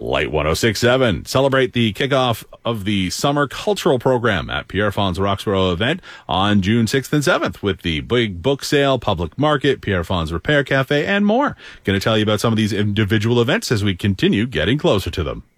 Light 106.7. Celebrate the kickoff of the summer cultural program at Pierre Fonds Roxborough event on June 6th and 7th with the big book sale, public market, Pierre Fonds Repair Cafe, and more. Going to tell you about some of these individual events as we continue getting closer to them.